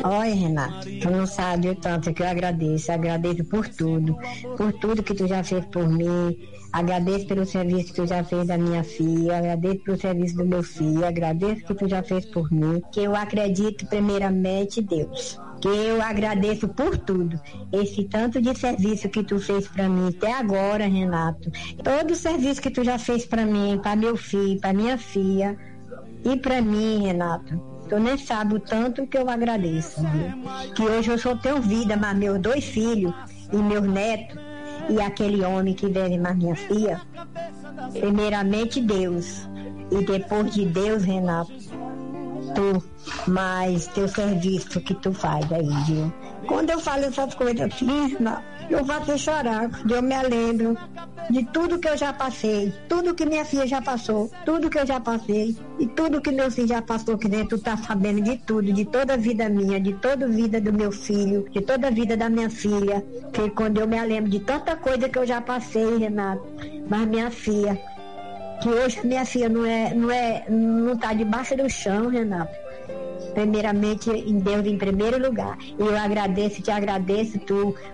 Olha, Renato, tu não sabe o tanto que eu agradeço por tudo que tu já fez por mim, agradeço pelo serviço que tu já fez da minha filha, agradeço pelo serviço do meu filho, agradeço que tu já fez por mim, que eu acredito primeiramente em Deus, que eu agradeço por tudo, esse tanto de serviço que tu fez pra mim até agora, Renato, todo o serviço que tu já fez pra mim, pra meu filho, pra minha filha e pra mim, Renato. Tu nem sabe o tanto que eu agradeço, viu? Que hoje eu só tenho vida, mas meus 2 filhos e meus netos e aquele homem que deve mais minha filha, primeiramente Deus e depois de Deus, Renato, tu, mais teu serviço que tu faz aí, viu? Quando eu falo essas coisas assim, Renato, eu faço chorar, porque eu me lembro de tudo que eu já passei, tudo que minha filha já passou, tudo que eu já passei e tudo que meu filho já passou, que dentro tu tá sabendo de tudo, de toda a vida minha, de toda a vida do meu filho, de toda a vida da minha filha, que quando eu me lembro de tanta coisa que eu já passei, Renato, mas minha filha, que hoje minha filha não tá debaixo do chão, Renato. Primeiramente em Deus em primeiro lugar. Eu te agradeço tu